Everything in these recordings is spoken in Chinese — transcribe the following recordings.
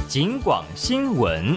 警广新闻。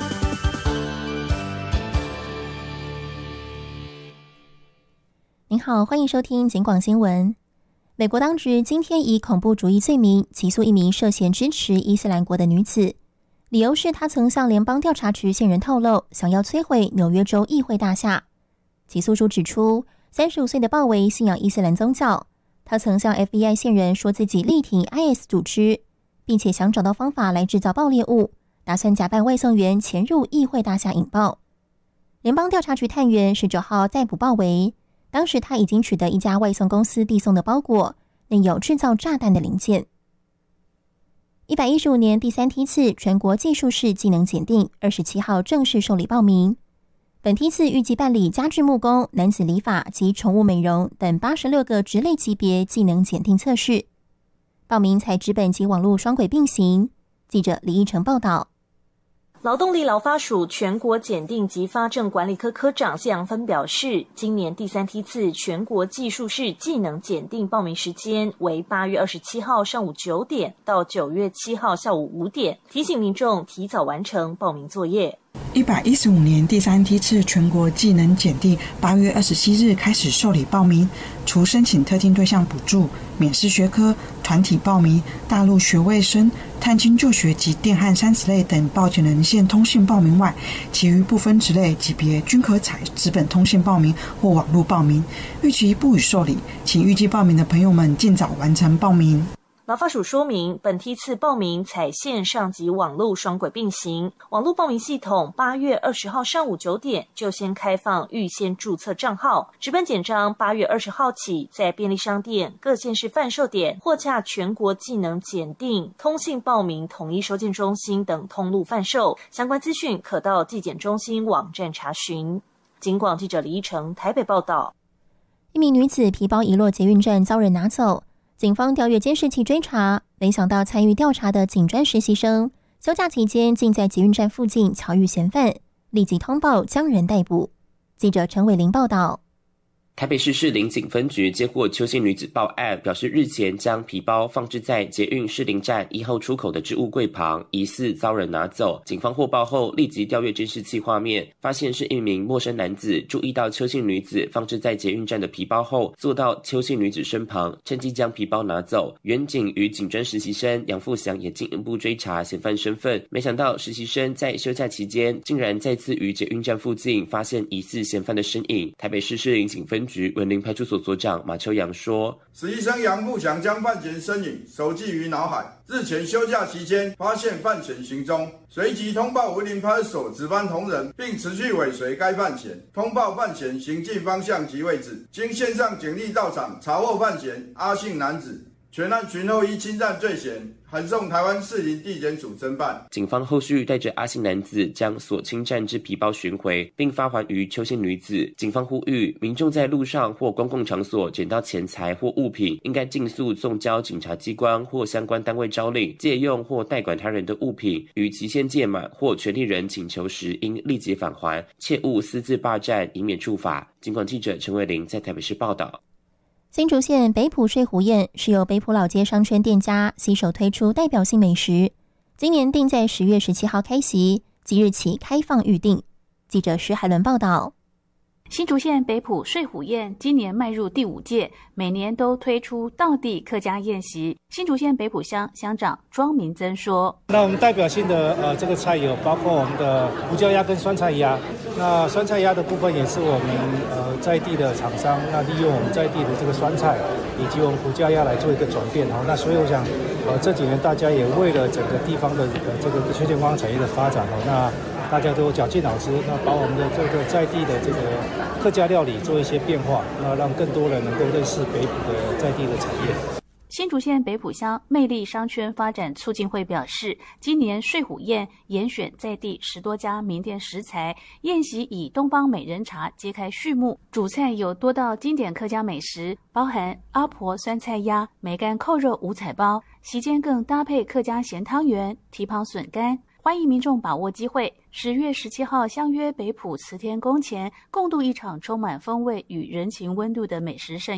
您好，欢迎收听警广新闻。美国当局今天以恐怖主义罪名起诉一名涉嫌支持伊斯兰国的女子，理由是她曾向联邦调查局线人透露，想要摧毁纽约州议会大厦。起诉书指出，35岁的鲍维信仰伊斯兰宗教，他曾向 FBI 线人说自己力挺 IS 组织，并且想找到方法来制造爆裂物，打算假扮外送员潜入议会大厦引爆。联邦调查局探员19号逮捕鲍维，当时他已经取得一家外送公司递送的包裹，内有制造炸弹的零件。115年第3梯次全国技术士技能检定27号正式受理报名。本梯次预计办理家具木工、男子理发及宠物美容等86个职类级别技能检定测试。报名采纸本及网络双轨并行。记者李义成报道。 劳动力劳发署全国检定及发证管理科科长谢阳芬表示，今年第3梯次全国技术士技能检定报名时间为8月27号上午9点到9月7号下午5点，提醒民众提早完成报名作业。 115年第3梯次全国技能检定8月27日开始受理报名，除申请特定对象补助、免试学科、团体报名、大陆学位生、探亲就学及电焊3职类等报检人线通信报名外，其余不分职类级别均可采纸本通信报名或网络报名，预期不予受理，请预计报名的朋友们尽早完成报名。 劳发署说明，本梯次报名采线上及网络双轨并行，网络报名系统8月20号上午9点就先开放预先注册账号，纸本简章8月20号起在便利商店、各县市贩售点或洽全国技能检定通信报名统一收件中心等通路贩售，相关资讯可到技检中心网站查询。警广记者李一成台北报道。 一名女子皮包遗落捷运站遭人拿走，警方调阅监视器追查，没想到参与调查的警专实习生休假期间竟在捷运站附近巧遇嫌犯，立即通报将人逮捕。记者陈伟玲报道。 台北市士林警分局接获邱姓女子报案，表示日前将皮包放置在捷运士林站1号出口的置物柜旁，疑似遭人拿走。警方获报后立即调阅监视器画面，发现是一名陌生男子注意到邱姓女子放置在捷运站的皮包后，坐到邱姓女子身旁，趁机将皮包拿走。员警与警专实习生杨富祥也进一步追查嫌犯身份，没想到实习生在休假期间竟然再次于捷运站附近发现疑似嫌犯的身影。台北市士林警分局文林派出所所长马秋阳说， 实习生杨富祥将犯嫌身影熟记于脑海，日前休假期间发现犯嫌行踪，随即通报文林派出所值班同仁，并持续尾随该犯嫌，通报犯嫌行进方向及位置。经线上警力到场查获犯嫌阿姓男子，全案寻后依侵占罪嫌函送台湾士林地检署侦办。 警方后续带着阿姓男子将所侵占之皮包寻回，并发还于邱姓女子。警方呼吁民众在路上或公共场所捡到钱财或物品，应该尽速送交警察机关或相关单位招领。借用或代管他人的物品，于期限届满或权利人请求时，应立即返还，切勿私自霸占，以免处罚。警广记者陈伟玲在台北市报道。 新竹县北埔睡虎宴是由北埔老街商圈店家携手推出代表性美食，今年定在10月17号开席，即日起开放预订。记者施海伦报道。 新竹县北埔睡虎宴今年迈入第5届，每年都推出道地客家宴席。新竹县北埔乡乡长庄明增说：“ 那我们代表性的这个菜有包括我们的胡椒鸭跟酸菜鸭。那酸菜鸭的部分也是我们在地的厂商，那利用我们在地的这个酸菜以及我们胡椒鸭来做一个转变哈。那所以我想这几年大家也为了整个地方的这个休闲观光产业的发展那大家都绞尽脑汁，那把我们的这个在地的这个客家料理做一些变化，那让更多人能够认识北埔的在地的产业。” 新竹县北埔乡魅力商圈发展促进会表示，今年睡虎宴严选在地10多家名店食材，宴席以东方美人茶揭开序幕。主菜有多道经典客家美食，包含阿婆酸菜鸭、梅干扣肉五彩包，席间更搭配客家咸汤圆、蹄膀笋干。欢迎民众把握机会，10月17号相约北埔慈天宫前，共度一场充满风味与人情温度的美食盛